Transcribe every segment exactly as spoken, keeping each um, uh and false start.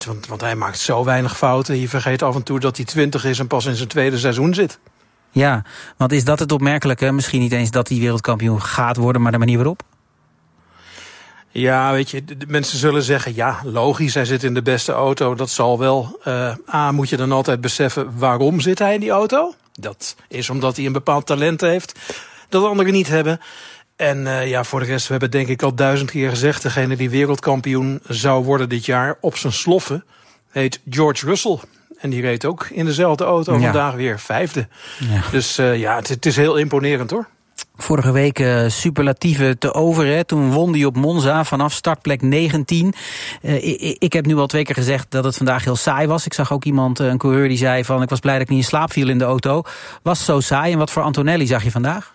Want, want hij maakt zo weinig fouten. Je vergeet af en toe dat hij twintig is en pas in zijn tweede seizoen zit. Ja, want is dat het opmerkelijke? Misschien niet eens dat hij wereldkampioen gaat worden, maar de manier waarop? Ja, weet je, de mensen zullen zeggen, ja, logisch, hij zit in de beste auto, dat zal wel. Uh, A, moet je dan altijd beseffen, waarom zit hij in die auto? Dat is omdat hij een bepaald talent heeft dat anderen niet hebben. En uh, ja, voor de rest, we hebben denk ik al duizend keer gezegd, degene die wereldkampioen zou worden dit jaar op zijn sloffen, heet George Russell. En die reed ook in dezelfde auto, ja. Vandaag weer vijfde. Ja. Dus uh, ja, het, het is heel imponerend hoor. Vorige week uh, superlatieve te over. Hè. Toen won hij op Monza vanaf startplek negentien. Uh, ik, ik heb nu al twee keer gezegd dat het vandaag heel saai was. Ik zag ook iemand, een coureur, die zei van ik was blij dat ik niet in slaap viel in de auto. Was het zo saai? En wat voor Antonelli zag je vandaag?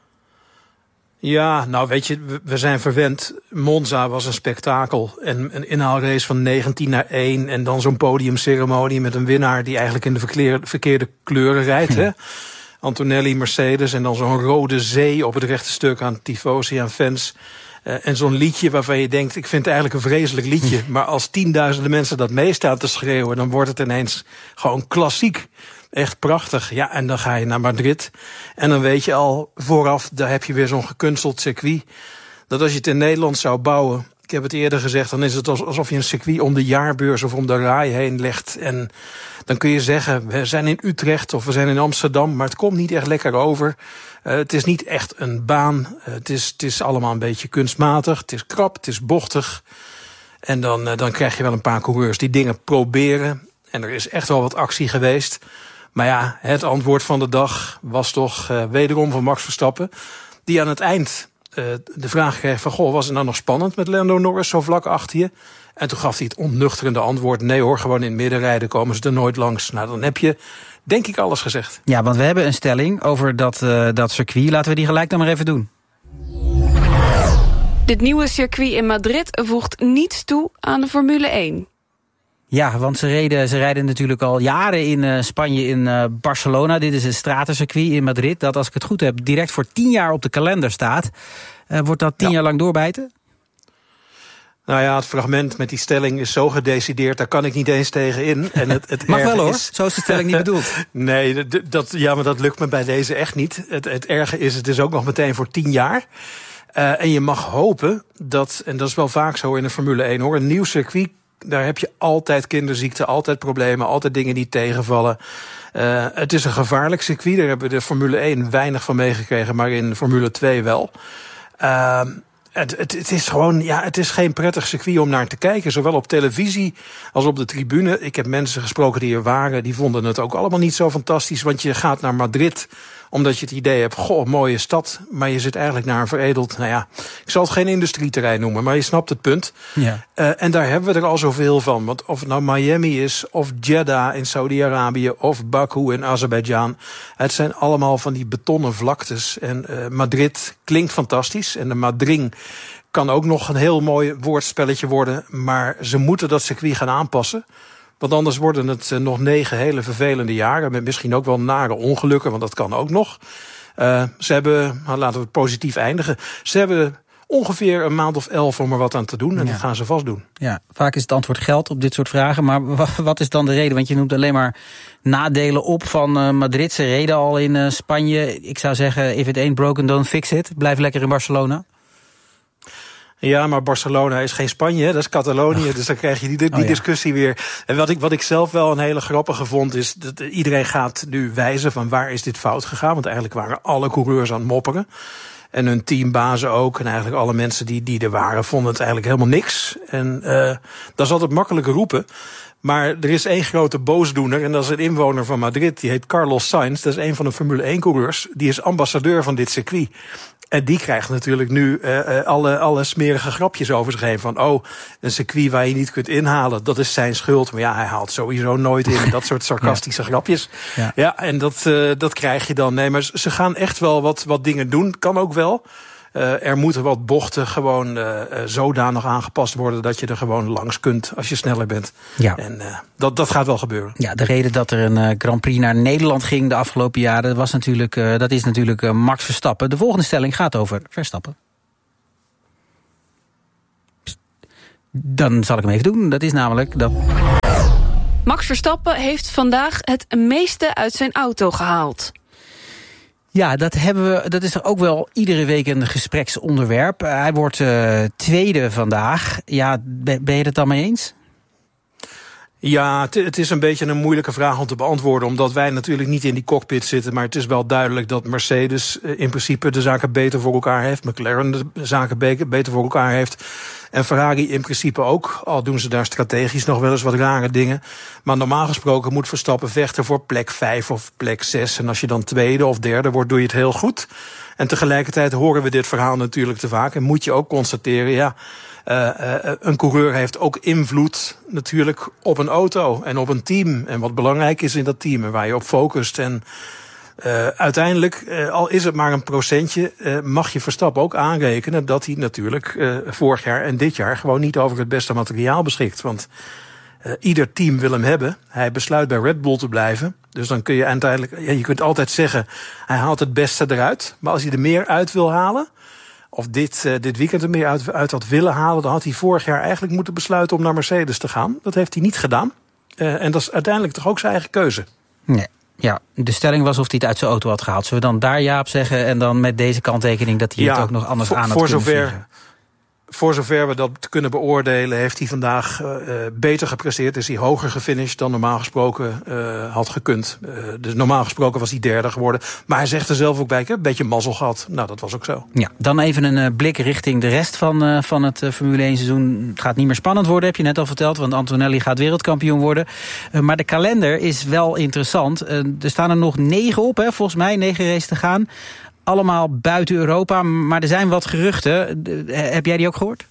Ja, nou weet je, we zijn verwend. Monza was een spektakel. En een inhaalrace van negentien naar één. En dan zo'n podiumceremonie met een winnaar die eigenlijk in de verkeerde, verkeerde kleuren rijdt. Hè? Antonelli, Mercedes en dan zo'n rode zee op het rechte stuk aan tifosi, aan fans. Uh, en zo'n liedje waarvan je denkt, ik vind het eigenlijk een vreselijk liedje. Maar als tienduizenden mensen dat meestaan te schreeuwen, dan wordt het ineens gewoon klassiek. Echt prachtig. Ja, en dan ga je naar Madrid. En dan weet je al vooraf, daar heb je weer zo'n gekunsteld circuit. Dat als je het in Nederland zou bouwen, ik heb het eerder gezegd, dan is het alsof je een circuit om de jaarbeurs of om de RAI heen legt. En dan kun je zeggen, we zijn in Utrecht of we zijn in Amsterdam, maar het komt niet echt lekker over. Uh, het is niet echt een baan. Uh, het, is, het is allemaal een beetje kunstmatig. Het is krap, het is bochtig. En dan, uh, dan krijg je wel een paar coureurs die dingen proberen. En er is echt wel wat actie geweest. Maar ja, het antwoord van de dag was toch uh, wederom van Max Verstappen, die aan het eind uh, de vraag kreeg van, goh, was het nou nog spannend met Lando Norris zo vlak achter je? En toen gaf hij het onnuchterende antwoord, nee hoor, gewoon in het middenrijden komen ze er nooit langs. Nou, dan heb je, denk ik, alles gezegd. Ja, want we hebben een stelling over dat, uh, dat circuit. Laten we die gelijk dan maar even doen. Dit nieuwe circuit in Madrid voegt niets toe aan de Formule één. Ja, want ze, reden, ze rijden natuurlijk al jaren in uh, Spanje, in uh, Barcelona. Dit is een stratencircuit in Madrid, dat als ik het goed heb direct voor tien jaar op de kalender staat. Uh, wordt dat tien ja. jaar lang doorbijten? Nou ja, het fragment met die stelling is zo gedecideerd, daar kan ik niet eens tegen in. En het, het Mag wel hoor, is, zo is de stelling niet bedoeld. Nee, dat, ja, maar dat lukt me bij deze echt niet. Het, het erge is, het is ook nog meteen voor tien jaar. Uh, en je mag hopen dat, en dat is wel vaak zo in de Formule één hoor, een nieuw circuit, daar heb je altijd kinderziekten, altijd problemen, altijd dingen die tegenvallen. Uh, het is een gevaarlijk circuit, daar hebben we de Formule één weinig van meegekregen, maar in Formule twee wel. Uh, Het, het, het is gewoon, ja, het is geen prettig circuit om naar te kijken. Zowel op televisie als op de tribune. Ik heb mensen gesproken die er waren, die vonden het ook allemaal niet zo fantastisch. Want je gaat naar Madrid omdat je het idee hebt, goh, mooie stad. Maar je zit eigenlijk naar een veredeld, nou ja, ik zal het geen industrieterrein noemen, maar je snapt het punt. Ja. Uh, en daar hebben we er al zoveel van. Want of het nou Miami is, of Jeddah in Saudi-Arabië, of Baku in Azerbeidzjan. Het zijn allemaal van die betonnen vlaktes. En uh, Madrid klinkt fantastisch. En de Madring kan ook nog een heel mooi woordspelletje worden. Maar ze moeten dat circuit gaan aanpassen. Want anders worden het uh, nog negen hele vervelende jaren. Met misschien ook wel nare ongelukken, want dat kan ook nog. Uh, ze hebben, nou, laten we het positief eindigen. Ze hebben ongeveer een maand of elf om er wat aan te doen. En ja. dat gaan ze vast doen. Ja, vaak is het antwoord geld op dit soort vragen. Maar wat is dan de reden? Want je noemt alleen maar nadelen op van uh, Madrid. Ze reden al in uh, Spanje. Ik zou zeggen, if it ain't broken, don't fix it. Blijf lekker in Barcelona. Ja, maar Barcelona is geen Spanje, dat is Catalonië. Oh. Dus dan krijg je die, die oh, ja. discussie weer. En wat ik, wat ik zelf wel een hele grappige vond, is dat iedereen gaat nu wijzen van waar is dit fout gegaan. Want eigenlijk waren alle coureurs aan het mopperen. En hun teambazen ook. En eigenlijk alle mensen die, die er waren, vonden het eigenlijk helemaal niks. En uh, dat is altijd makkelijk roepen. Maar er is één grote boosdoener, en dat is een inwoner van Madrid. Die heet Carlos Sainz, dat is een van de Formule één coureurs. Die is ambassadeur van dit circuit. En die krijgt natuurlijk nu uh, alle, alle smerige grapjes over zich heen. Van, oh, een circuit waar je niet kunt inhalen, dat is zijn schuld. Maar ja, hij haalt sowieso nooit in. Dat soort sarcastische ja. grapjes. Ja, ja en dat, uh, dat krijg je dan. Nee, maar ze gaan echt wel wat, wat dingen doen. Kan ook wel. Uh, er moeten wat bochten gewoon uh, zodanig aangepast worden dat je er gewoon langs kunt als je sneller bent. Ja. En uh, dat, dat gaat wel gebeuren. Ja, de reden dat er een uh, Grand Prix naar Nederland ging de afgelopen jaren, was natuurlijk, uh, dat is natuurlijk uh, Max Verstappen. De volgende stelling gaat over Verstappen. Pst. Dan zal ik hem even doen. Dat is namelijk dat... Max Verstappen heeft vandaag het meeste uit zijn auto gehaald. Ja, dat hebben we. Dat is er ook wel iedere week een gespreksonderwerp. Uh, hij wordt uh, tweede vandaag. Ja, ben je het dan mee eens? Ja, het is een beetje een moeilijke vraag om te beantwoorden, omdat wij natuurlijk niet in die cockpit zitten. Maar het is wel duidelijk dat Mercedes in principe de zaken beter voor elkaar heeft. McLaren de zaken beter voor elkaar heeft. En Ferrari in principe ook, al doen ze daar strategisch nog wel eens wat rare dingen. Maar normaal gesproken moet Verstappen vechten voor plek vijf of plek zes. En als je dan tweede of derde wordt, doe je het heel goed. En tegelijkertijd horen we dit verhaal natuurlijk te vaak. En moet je ook constateren, ja, uh, uh, een coureur heeft ook invloed natuurlijk op een auto en op een team. En wat belangrijk is in dat team en waar je op focust. En Uh, uiteindelijk, uh, al is het maar een procentje, uh, mag je Verstappen ook aanrekenen dat hij natuurlijk uh, vorig jaar en dit jaar gewoon niet over het beste materiaal beschikt. Want uh, ieder team wil hem hebben. Hij besluit bij Red Bull te blijven. Dus dan kun je uiteindelijk, ja, je kunt altijd zeggen, hij haalt het beste eruit. Maar als hij er meer uit wil halen, of dit, uh, dit weekend er meer uit, uit had willen halen, dan had hij vorig jaar eigenlijk moeten besluiten om naar Mercedes te gaan. Dat heeft hij niet gedaan. Uh, en dat is uiteindelijk toch ook zijn eigen keuze. Nee. Ja, de stelling was of hij het uit zijn auto had gehaald. Zullen we dan daar ja op zeggen en dan met deze kanttekening dat hij ja, het ook nog anders voor, aan had voor kunnen zover, vliegen? Voor zover we dat kunnen beoordelen, heeft hij vandaag uh, beter gepresteerd. Is hij hoger gefinished dan normaal gesproken uh, had gekund. Uh, dus normaal gesproken was hij derde geworden. Maar hij zegt er zelf ook bij, ik heb een beetje mazzel gehad. Nou, dat was ook zo. Ja, dan even een uh, blik richting de rest van, uh, van het uh, Formule één seizoen. Het gaat niet meer spannend worden, heb je net al verteld. Want Antonelli gaat wereldkampioen worden. Uh, maar de kalender is wel interessant. Uh, er staan er nog negen op, hè, volgens mij. Negen races te gaan. Allemaal buiten Europa, maar er zijn wat geruchten. Heb jij die ook gehoord?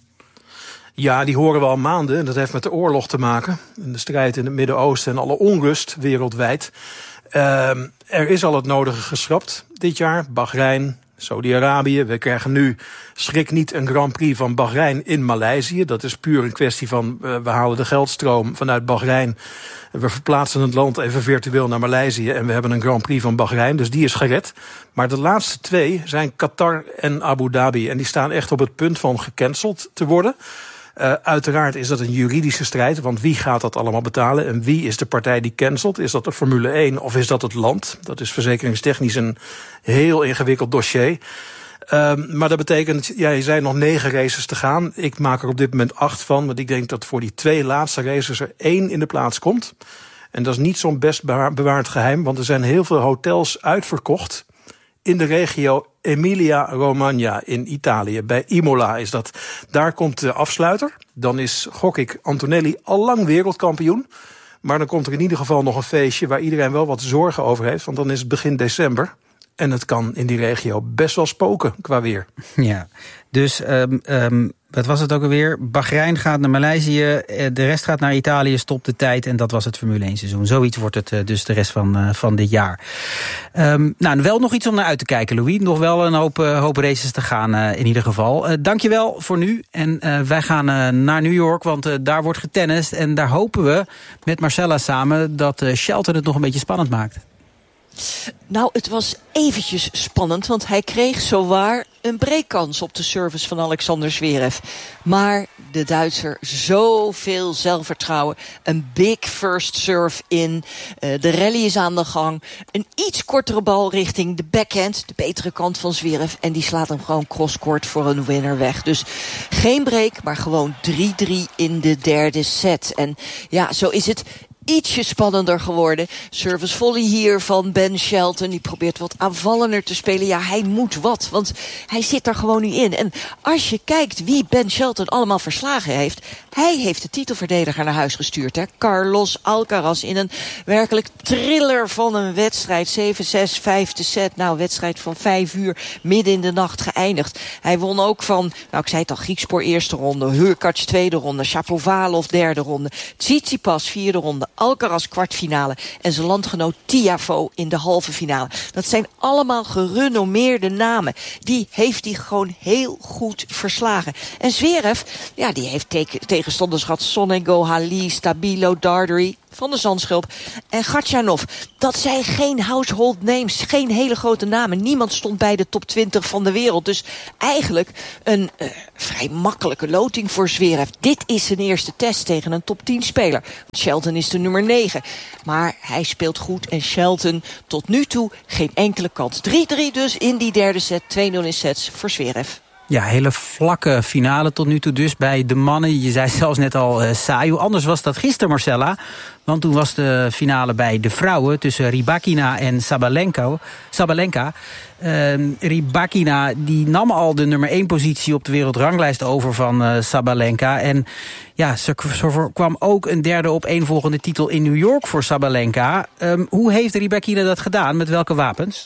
Ja, die horen we al maanden. Dat heeft met de oorlog te maken. De strijd in het Midden-Oosten en alle onrust wereldwijd. Uh, er is al het nodige geschrapt dit jaar. Bahrein, Saudi-Arabië. We krijgen nu, schrik niet, een Grand Prix van Bahrein in Maleisië. Dat is puur een kwestie van, uh, we halen de geldstroom vanuit Bahrein. We verplaatsen het land even virtueel naar Maleisië. En we hebben een Grand Prix van Bahrein, dus die is gered. Maar de laatste twee zijn Qatar en Abu Dhabi. En die staan echt op het punt van gecanceld te worden. Uh, uiteraard is dat een juridische strijd, want wie gaat dat allemaal betalen? En wie is de partij die cancelt? Is dat de Formule één of is dat het land? Dat is verzekeringstechnisch een heel ingewikkeld dossier. Uh, maar dat betekent, ja, er zijn nog negen races te gaan. Ik maak er op dit moment acht van, want ik denk dat voor die twee laatste races er één in de plaats komt. En dat is niet zo'n best bewaard geheim, want er zijn heel veel hotels uitverkocht in de regio Emilia-Romagna in Italië. Bij Imola is dat. Daar komt de afsluiter. Dan is, gok ik, Antonelli al lang wereldkampioen. Maar dan komt er in ieder geval nog een feestje waar iedereen wel wat zorgen over heeft. Want dan is het begin december. En het kan in die regio best wel spoken qua weer. Ja, dus um, um, wat was het ook alweer? Bahrein gaat naar Maleisië, de rest gaat naar Italië, stopt de tijd. En dat was het Formule één seizoen. Zoiets wordt het uh, dus de rest van, uh, van dit jaar. Um, nou, wel nog iets om naar uit te kijken, Louis. Nog wel een hoop, uh, hoop races te gaan uh, in ieder geval. Uh, dankjewel voor nu. En uh, wij gaan uh, naar New York, want uh, daar wordt getennist. En daar hopen we met Marcella samen dat uh, Shelton het nog een beetje spannend maakt. Nou, het was eventjes spannend, want hij kreeg zowaar een breakkans op de service van Alexander Zverev. Maar de Duitser, zoveel zelfvertrouwen. Een big first serve in. Uh, de rally is aan de gang. Een iets kortere bal richting de backhand, de betere kant van Zverev. En die slaat hem gewoon crosscourt voor een winner weg. Dus geen break, maar gewoon drie drie in de derde set. En ja, zo is het ietsje spannender geworden. Service volley hier van Ben Shelton. Die probeert wat aanvallender te spelen. Ja, hij moet wat, want hij zit er gewoon nu in. En als je kijkt wie Ben Shelton allemaal verslagen heeft, hij heeft de titelverdediger naar huis gestuurd. Hè? Carlos Alcaraz in een werkelijk thriller van een wedstrijd. zeven zes, vijfde set. Nou, wedstrijd van vijf uur midden in de nacht geëindigd. Hij won ook van, nou ik zei het al, Griekspoor eerste ronde, Hurkacz tweede ronde, Shapovalov derde ronde, Tsitsipas vierde ronde, Alcaraz kwartfinale en zijn landgenoot Tiafoe in de halve finale. Dat zijn allemaal gerenommeerde namen. Die heeft hij gewoon heel goed verslagen. En Zverev, ja, die heeft teken, tegenstanders gehad. Sonego, Halil, Stabilo, Darderi. van de Zandschulp en Gatjanov. Dat zijn geen household names, geen hele grote namen. Niemand stond bij de top twintig van de wereld. Dus eigenlijk een uh, vrij makkelijke loting voor Zverev. Dit is zijn eerste test tegen een top tien speler. Shelton is de nummer negen. Maar hij speelt goed en Shelton tot nu toe geen enkele kans. drie drie dus in die derde set, twee nul in sets voor Zverev. Ja, hele vlakke finale tot nu toe dus bij de mannen. Je zei zelfs net al uh, saai. Hoe anders was dat gisteren, Marcella? Want toen was de finale bij de vrouwen tussen Rybakina en Sabalenka. Sabalenka. Uh, Rybakina die nam al de nummer één positie op de wereldranglijst over van uh, Sabalenka. En ja, ze, ze kwam ook een derde op één volgende titel in New York voor Sabalenka. Um, hoe heeft Rybakina dat gedaan? Met welke wapens?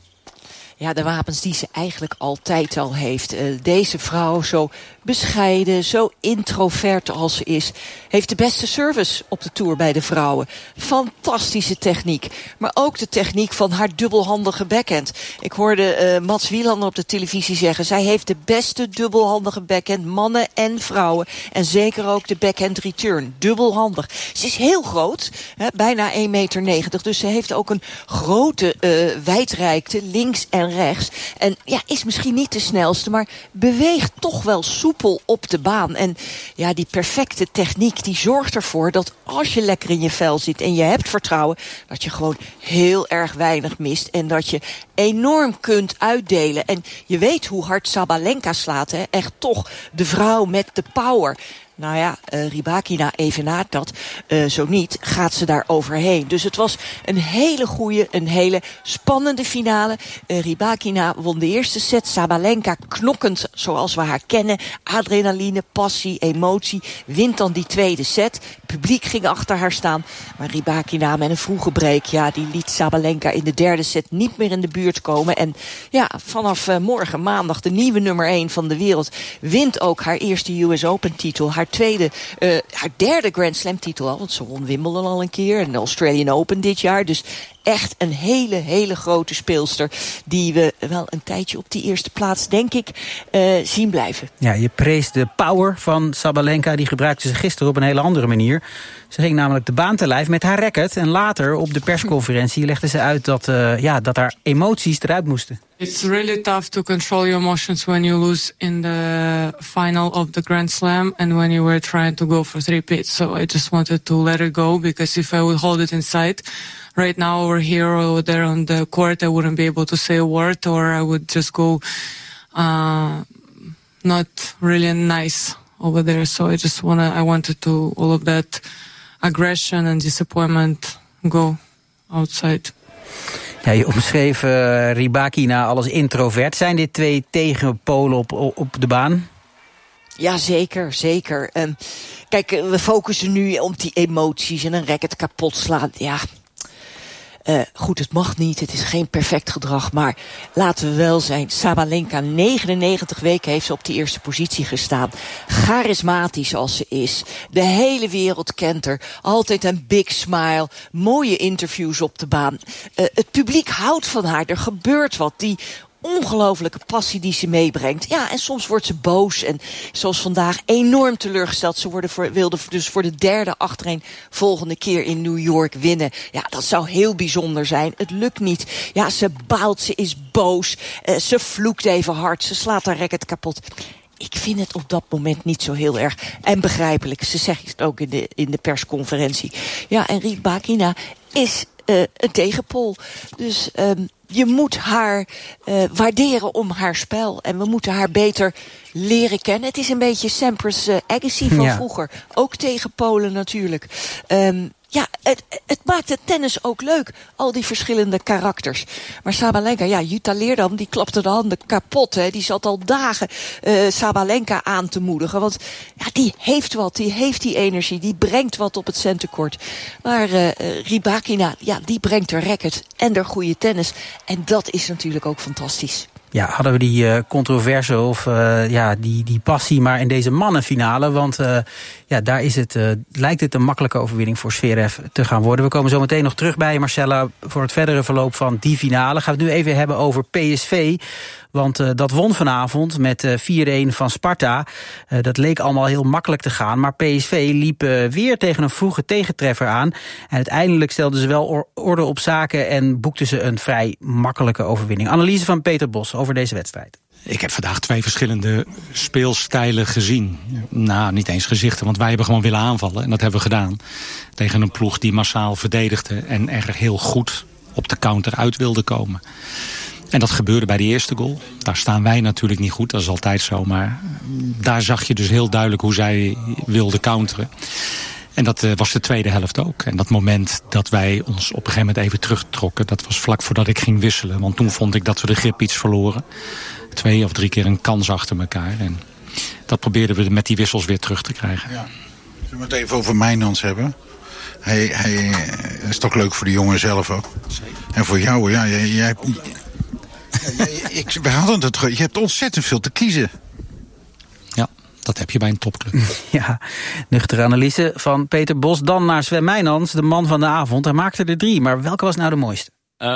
Ja, de wapens die ze eigenlijk altijd al heeft. Uh, deze vrouw, zo bescheiden, zo introvert als ze is, heeft de beste service op de Tour bij de vrouwen. Fantastische techniek. Maar ook de techniek van haar dubbelhandige backhand. Ik hoorde uh, Mats Wielander op de televisie zeggen, zij heeft de beste dubbelhandige backhand, mannen en vrouwen. En zeker ook de backhand return. Dubbelhandig. Ze is heel groot, hè, bijna één meter negentig. Dus ze heeft ook een grote uh, wijdreikte links en rechts. En ja, is misschien niet de snelste, maar beweegt toch wel soepel op de baan. En ja, die perfecte techniek, die zorgt ervoor dat als je lekker in je vel zit en je hebt vertrouwen, dat je gewoon heel erg weinig mist en dat je enorm kunt uitdelen. En je weet hoe hard Sabalenka slaat, hè? Echt toch de vrouw met de power. Nou ja, uh, Rybakina evenaart dat. Uh, zo niet, gaat ze daar overheen. Dus het was een hele goede, een hele spannende finale. Uh, Rybakina won de eerste set. Sabalenka knokkend zoals we haar kennen. Adrenaline, passie, emotie. Wint dan die tweede set. Het publiek ging achter haar staan. Maar Rybakina met een vroege break, ja, die liet Sabalenka in de derde set niet meer in de buurt komen. En ja, vanaf uh, morgen maandag de nieuwe nummer één van de wereld wint ook haar eerste U S Open titel. Haar tweede, uh, haar derde Grand Slam titel al. Want ze won Wimbledon al een keer. En de Australian Open dit jaar. Dus echt een hele, hele grote speelster. Die we wel een tijdje op die eerste plaats, denk ik, uh, zien blijven. Ja, je prees de power van Sabalenka. Die gebruikte ze gisteren op een hele andere manier. Ze ging namelijk de baan te lijf met haar racket. En later op de persconferentie legde ze uit dat, uh, ja, dat haar emoties eruit moesten. It's really tough to control your emotions when you lose in the final of the Grand Slam and when you were trying to go for three pits. So I just wanted to let it go, because if I would hold it inside, right now over here or over there on the court, I wouldn't be able to say a word, or I would just go uh, not really nice over there. So I just wanna, I wanted to, all of that aggression and disappointment go outside. Ja, je omschreef uh, Rybakina als introvert. Zijn dit twee tegenpolen op, op de baan? Ja, zeker, zeker. Um, kijk, we focussen nu op die emoties en een racket kapot slaan. Ja, uh, goed, het mag niet, het is geen perfect gedrag. Maar laten we wel zijn, Sabalenka, negenennegentig weken heeft ze op die eerste positie gestaan. Charismatisch als ze is. De hele wereld kent haar. Altijd een big smile. Mooie interviews op de baan. Uh, het publiek houdt van haar. Er gebeurt wat. Die ongelofelijke passie die ze meebrengt. Ja, en soms wordt ze boos. En zoals vandaag enorm teleurgesteld. Ze worden voor, wilde dus voor de derde achtereen volgende keer in New York winnen. Ja, dat zou heel bijzonder zijn. Het lukt niet. Ja, ze baalt, ze is boos. Uh, ze vloekt even hard. Ze slaat haar racket kapot. Ik vind het op dat moment niet zo heel erg. En begrijpelijk. Ze zegt het ook in de, in de persconferentie. Ja, en Rybakina is uh, een tegenpol. Dus um, je moet haar uh, waarderen om haar spel. En we moeten haar beter leren kennen. Het is een beetje Sampras uh, Agassi van ja. vroeger. Ook tegen Polen natuurlijk. Um, Ja, het, het maakt het tennis ook leuk. Al die verschillende karakters. Maar Sabalenka, ja, Jutta Leerdam, die klapte de handen kapot. Hè. Die zat al dagen uh, Sabalenka aan te moedigen. Want ja, die heeft wat, die heeft die energie. Die brengt wat op het centercourt. Maar uh, Rybakina, ja, die brengt haar racket en haar goede tennis. En dat is natuurlijk ook fantastisch. Ja, hadden we die uh, controverse of uh, ja, die, die passie maar in deze mannenfinale. Want uh, ja, daar is het, uh, lijkt het een makkelijke overwinning voor Zverev te gaan worden. We komen zo meteen nog terug bij je, Marcella, voor het verdere verloop van die finale. Gaan we het nu even hebben over P S V. Want uh, dat won vanavond met uh, vier-een van Sparta. Uh, dat leek allemaal heel makkelijk te gaan. Maar P S V liep uh, weer tegen een vroege tegentreffer aan. En uiteindelijk stelden ze wel or- orde op zaken en boekten ze een vrij makkelijke overwinning. Analyse van Peter Bos over deze wedstrijd. Ik heb vandaag twee verschillende speelstijlen gezien. Nou, niet eens gezichten, want wij hebben gewoon willen aanvallen. En dat hebben we gedaan. Tegen een ploeg die massaal verdedigde en er heel goed op de counter uit wilde komen. En dat gebeurde bij de eerste goal. Daar staan wij natuurlijk niet goed, dat is altijd zo. Maar daar zag je dus heel duidelijk hoe zij wilden counteren. En dat uh, was de tweede helft ook. En dat moment dat wij ons op een gegeven moment even terugtrokken, dat was vlak voordat ik ging wisselen. Want toen vond ik dat we de grip iets verloren. Twee of drie keer een kans achter elkaar. En dat probeerden we met die wissels weer terug te krijgen. Ja. Zullen we het even over Mijnans hebben? Hij, hij is toch leuk voor de jongen zelf ook. Zeker. En voor jou, ja. Jij, jij, ja, ik, we hadden het. Je hebt ontzettend veel te kiezen. Ja, dat heb je bij een topclub. Ja, nuchtere analyse van Peter Bos. Dan naar Sven Mijnans, de man van de avond. Hij maakte er drie, maar welke was nou de mooiste?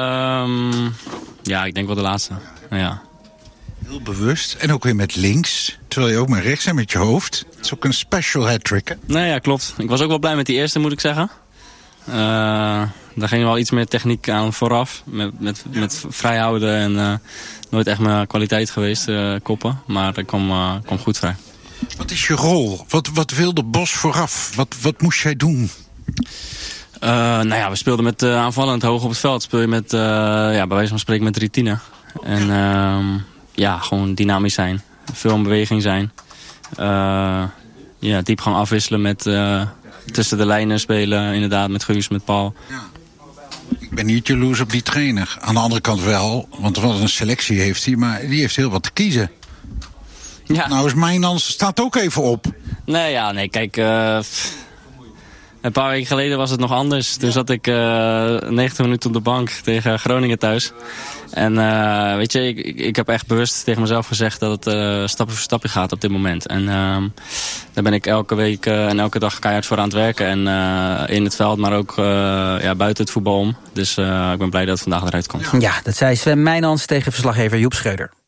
Um, ja, ik denk wel de laatste. Ja. Heel bewust. En ook weer met links. Terwijl je ook met rechts en met je hoofd. Het is ook een special hat-trick, hè? Nee, ja, klopt. Ik was ook wel blij met die eerste, moet ik zeggen. Uh, daar ging wel iets meer techniek aan vooraf. Met, met, met vrijhouden en uh, nooit echt mijn kwaliteit geweest, uh, koppen. Maar dat kwam, uh, kwam goed vrij. Wat is je rol? Wat, wat wilde Bos vooraf? Wat, wat moest jij doen? Uh, nou ja, we speelden met uh, aanvallend hoog op het veld. Speel je met, uh, ja, bij wijze van spreken met drie tienen. En uh, ja, gewoon dynamisch zijn. Veel in beweging zijn. Uh, ja, diepgang afwisselen met uh, tussen de lijnen spelen. Inderdaad, met Guus, met Paul. Ja. Ik ben niet jaloers op die trainer. Aan de andere kant wel, want wat een selectie heeft hij. Maar die heeft heel wat te kiezen. Ja. Nou is Mijnans, staat ook even op. Nee, ja, nee, kijk... Uh, Een paar weken geleden was het nog anders. Toen zat ik uh, negentig minuten op de bank tegen Groningen thuis. En uh, weet je, ik, ik heb echt bewust tegen mezelf gezegd dat het uh, stapje voor stapje gaat op dit moment. En uh, daar ben ik elke week uh, en elke dag keihard voor aan het werken. En uh, in het veld, maar ook uh, ja, buiten het voetbal om. Dus uh, ik ben blij dat het vandaag eruit komt. Ja, dat zei Sven Mijnans tegen verslaggever Joep Schreuder.